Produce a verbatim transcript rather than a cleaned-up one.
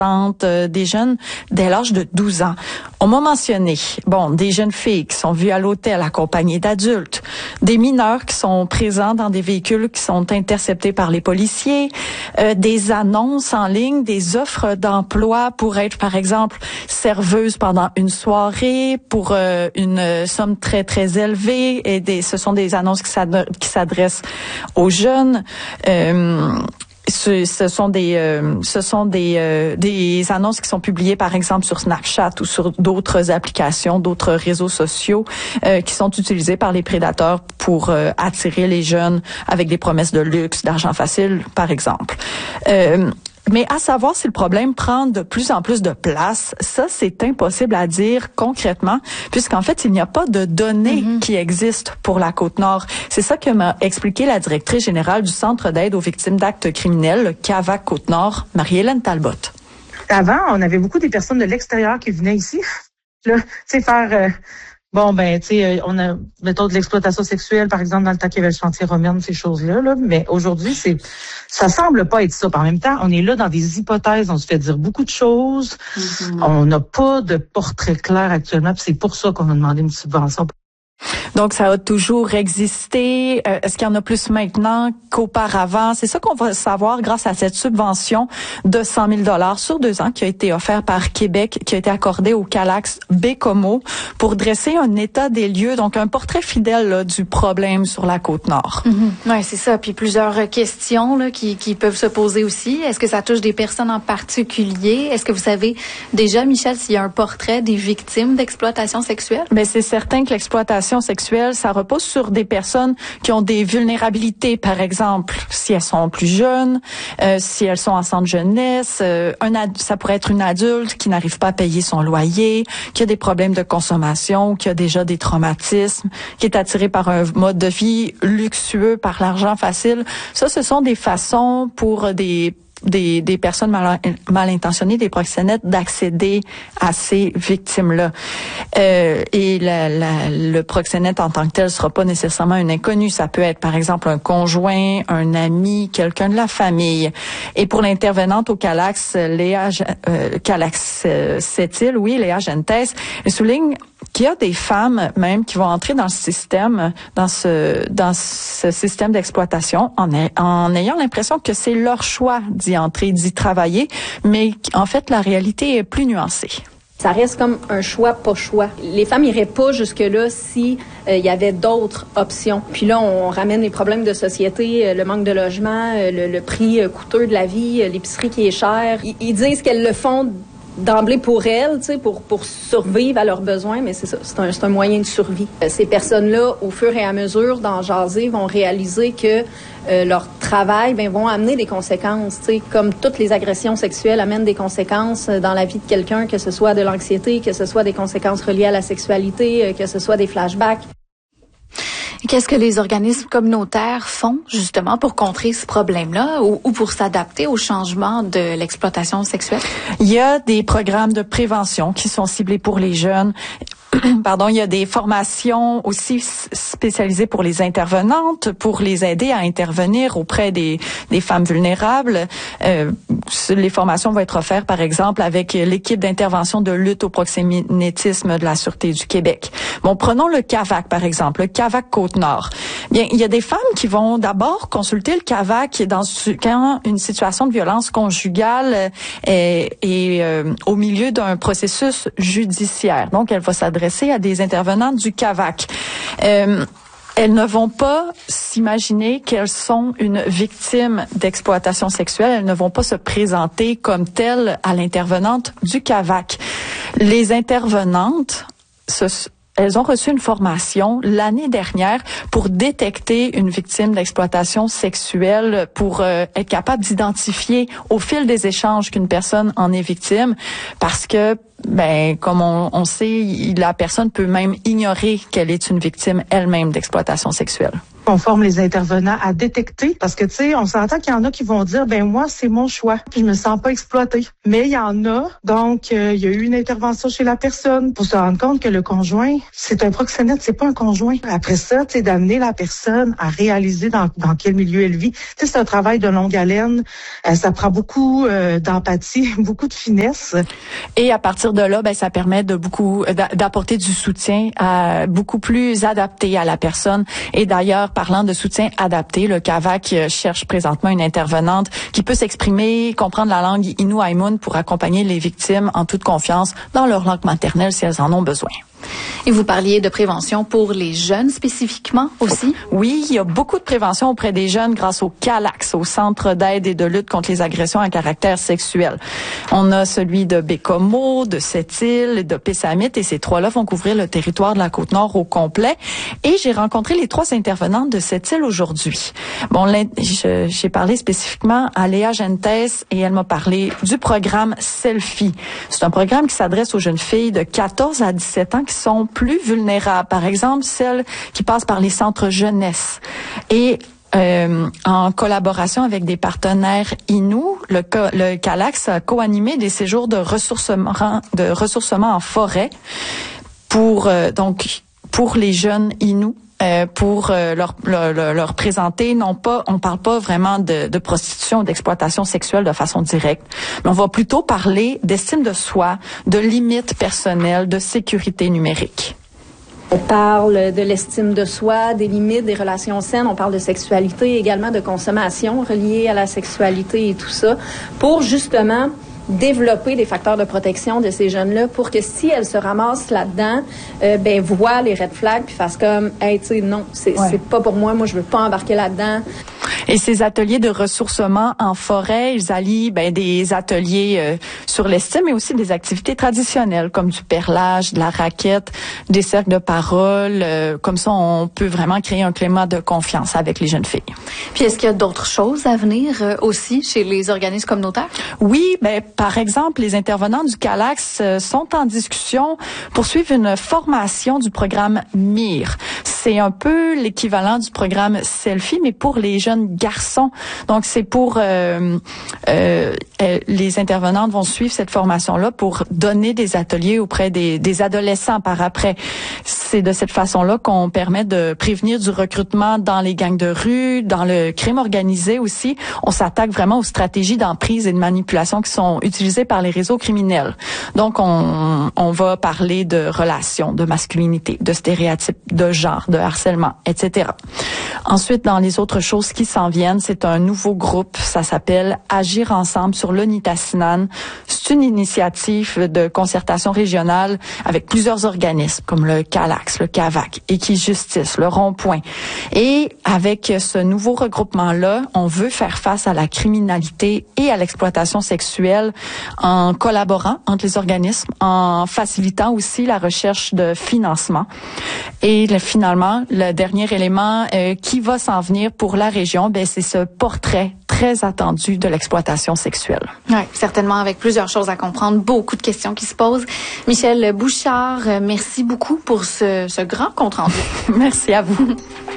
Euh, des jeunes dès l'âge de douze ans. On m'a mentionné, bon, des jeunes filles qui sont vues à l'hôtel accompagnées d'adultes, des mineurs qui sont présents dans des véhicules qui sont interceptés par les policiers, euh, des annonces en ligne, des offres d'emploi pour être, par exemple, serveuse pendant une soirée pour euh, une somme très, très élevée. Et des, ce sont des annonces qui s'adressent, qui s'adressent aux jeunes. Euh, Ce, ce sont des, euh, ce sont des, euh, des annonces qui sont publiées, par exemple, sur Snapchat ou sur d'autres applications, d'autres réseaux sociaux, euh, qui sont utilisés par les prédateurs pour euh, attirer les jeunes avec des promesses de luxe, d'argent facile, par exemple. Euh, Mais à savoir si le problème prend de plus en plus de place, ça, c'est impossible à dire concrètement, puisqu'en fait, il n'y a pas de données mm-hmm. qui existent pour la Côte-Nord. C'est ça que m'a expliqué la directrice générale du Centre d'aide aux victimes d'actes criminels, le C A V A C Côte-Nord, Marie-Hélène Talbot. Avant, on avait beaucoup des personnes de l'extérieur qui venaient ici, là, tu sais, faire... Euh Bon, ben, tu sais, on a, mettons, de l'exploitation sexuelle, par exemple, dans le temps qu'il y avait le chantier Romaine, ces choses-là, là. Mais aujourd'hui, c'est, ça semble pas être ça. En même temps, on est là dans des hypothèses, on se fait dire beaucoup de choses. Mm-hmm. On n'a pas de portrait clair actuellement, puis c'est pour ça qu'on a demandé une subvention. Donc, ça a toujours existé. Euh, est-ce qu'il y en a plus maintenant qu'auparavant? C'est ça qu'on va savoir grâce à cette subvention de cent mille dollars sur deux ans qui a été offerte par Québec, qui a été accordée au Calax Bécomo pour dresser un état des lieux, donc un portrait fidèle là, du problème sur la Côte-Nord. Mm-hmm. Oui, c'est ça. Puis plusieurs questions là, qui, qui peuvent se poser aussi. Est-ce que ça touche des personnes en particulier? Est-ce que vous savez déjà, Michel, s'il y a un portrait des victimes d'exploitation sexuelle? Bien, c'est certain que l'exploitation sexuelle, ça repose sur des personnes qui ont des vulnérabilités, par exemple, si elles sont plus jeunes, euh, si elles sont en centre jeunesse, euh, un ad- ça pourrait être une adulte qui n'arrive pas à payer son loyer, qui a des problèmes de consommation, qui a déjà des traumatismes, qui est attirée par un mode de vie luxueux, par l'argent facile. Ça, ce sont des façons pour des Des, des personnes mal, mal intentionnées, des proxénètes, d'accéder à ces victimes-là. Euh, et la, la, le proxénète en tant que tel sera pas nécessairement un inconnu. Ça peut être, par exemple, un conjoint, un ami, quelqu'un de la famille. Et pour l'intervenante au Calax, Léa, euh, Calax euh, Sept-Îles, oui, Léa Gentes, elle souligne qu'il y a des femmes même qui vont entrer dans le système, dans ce dans ce système d'exploitation en, en ayant l'impression que c'est leur choix d'y entrer, d'y travailler, mais en fait la réalité est plus nuancée. Ça reste comme un choix, pas choix. Les femmes iraient pas jusque-là si il euh, y avait d'autres options. Puis là, on ramène les problèmes de société, euh, le manque de logement, euh, le, le prix euh, coûteux de la vie, euh, l'épicerie qui est chère. Ils, ils disent qu'elles le font d'emblée pour elles, tu sais, pour pour survivre à leurs besoins, mais c'est ça, c'est un c'est un moyen de survie. Ces personnes-là, au fur et à mesure d'en jaser, vont réaliser que euh, leur travail, ben, vont amener des conséquences, tu sais, comme toutes les agressions sexuelles amènent des conséquences dans la vie de quelqu'un, que ce soit de l'anxiété, que ce soit des conséquences reliées à la sexualité, que ce soit des flashbacks. Qu'est-ce que les organismes communautaires font justement pour contrer ce problème-là ou, ou pour s'adapter au changement de l'exploitation sexuelle? Il y a des programmes de prévention qui sont ciblés pour les jeunes. Pardon, il y a des formations aussi spécialisées pour les intervenantes, pour les aider à intervenir auprès des, des femmes vulnérables. Euh, les formations vont être offertes, par exemple, avec l'équipe d'intervention de lutte au proxénétisme de la Sûreté du Québec. Bon, prenons le C A V A C, par exemple, le C A V A C Côte-Nord. Bien, il y a des femmes qui vont d'abord consulter le C A V A C dans quand une situation de violence conjugale est, est euh, au milieu d'un processus judiciaire. Donc, elle va s'adresser à des intervenants du C A V A C. Euh, elles ne vont pas s'imaginer qu'elles sont une victime d'exploitation sexuelle. Elles ne vont pas se présenter comme telles à l'intervenante du C A V A C. Les intervenantes, ce Elles ont reçu une formation l'année dernière pour détecter une victime d'exploitation sexuelle, pour euh, être capable d'identifier au fil des échanges qu'une personne en est victime, parce que, ben, comme on, on sait, la personne peut même ignorer qu'elle est une victime elle-même d'exploitation sexuelle. qu'on forme les intervenants à détecter. Parce que, tu sais, on s'entend qu'il y en a qui vont dire, ben moi, c'est mon choix, puis je me sens pas exploitée. Mais il y en a, donc, euh, il y a eu une intervention chez la personne pour se rendre compte que le conjoint, c'est un proxénète, c'est pas un conjoint. Après ça, tu sais, d'amener la personne à réaliser dans, dans quel milieu elle vit. Tu sais, c'est un travail de longue haleine. Euh, ça prend beaucoup euh, d'empathie, beaucoup de finesse. Et à partir de là, ben ça permet de beaucoup d'apporter du soutien à, beaucoup plus adapté à la personne. Et d'ailleurs, parlant de soutien adapté, le C A V A C cherche présentement une intervenante qui peut s'exprimer, comprendre la langue Innu-Aimun pour accompagner les victimes en toute confiance dans leur langue maternelle si elles en ont besoin. Et vous parliez de prévention pour les jeunes spécifiquement aussi? Oui, il y a beaucoup de prévention auprès des jeunes grâce au C A L A C, au Centre d'aide et de lutte contre les agressions à caractère sexuel. On a celui de Bécomo, de Sept-Îles, de Pessamit, et ces trois-là vont couvrir le territoire de la Côte-Nord au complet. Et j'ai rencontré les trois intervenantes de Sept-Îles aujourd'hui. Bon, j'ai parlé spécifiquement à Léa Gentes et elle m'a parlé du programme Selfie. C'est un programme qui s'adresse aux jeunes filles de quatorze à dix-sept ans qui sont plus vulnérables. Par exemple, celles qui passent par les centres jeunesse. Et euh, en collaboration avec des partenaires Innu, le, le C A L A C a co-animé des séjours de ressourcement, de ressourcement en forêt pour euh, donc pour les jeunes Innu. Euh, pour euh, leur, leur, leur présenter, non pas, on parle pas vraiment de, de prostitution, d'exploitation sexuelle de façon directe, mais on va plutôt parler d'estime de soi, de limites personnelles, de sécurité numérique. On parle de l'estime de soi, des limites, des relations saines. On parle de sexualité, également de consommation reliée à la sexualité et tout ça, pour justement développer des facteurs de protection de ces jeunes-là pour que si elles se ramassent là-dedans, euh, ben voient les red flags puis fassent comme, hey, tu sais, non, c'est ouais. c'est pas pour moi, moi je veux pas embarquer là-dedans. Et ces ateliers de ressourcement en forêt, ils allient ben, des ateliers euh, sur l'estime, mais aussi des activités traditionnelles comme du perlage, de la raquette, des cercles de parole. Euh, comme ça, on peut vraiment créer un climat de confiance avec les jeunes filles. Puis est-ce qu'il y a d'autres choses à venir euh, aussi chez les organismes communautaires? Oui, ben par exemple, les intervenants du C A L A C euh, sont en discussion pour suivre une formation du programme M I R. C'est un peu l'équivalent du programme Selfie, mais pour les jeunes garçons. Donc, c'est pour... Euh, euh, les intervenantes vont suivre cette formation-là pour donner des ateliers auprès des, des adolescents par après. C'est de cette façon-là qu'on permet de prévenir du recrutement dans les gangs de rue, dans le crime organisé aussi. On s'attaque vraiment aux stratégies d'emprise et de manipulation qui sont utilisées par les réseaux criminels. Donc, on, on va parler de relations, de masculinité, de stéréotypes, de genre, de harcèlement, et cetera. Ensuite, dans les autres choses qui s'en viennent, c'est un nouveau groupe. Ça s'appelle Agir ensemble sur le Nitassinan. C'est une initiative de concertation régionale avec plusieurs organismes comme le C A L A C, le C A V A C, Équijustice, le Rond-Point. Et avec ce nouveau regroupement-là, on veut faire face à la criminalité et à l'exploitation sexuelle en collaborant entre les organismes, en facilitant aussi la recherche de financement. Et le, finalement, le dernier élément euh, qui va s'en venir pour la région, ben c'est ce portrait très attendu de l'exploitation sexuelle. Oui, certainement avec plusieurs choses à comprendre, beaucoup de questions qui se posent. Michèle Bouchard, merci beaucoup pour ce, ce grand compte rendu. Merci à vous.